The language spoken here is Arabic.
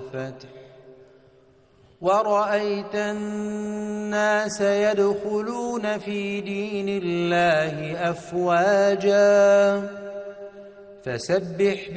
والفتح ورأيت الناس يدخلون في دين الله أفواجا فسبح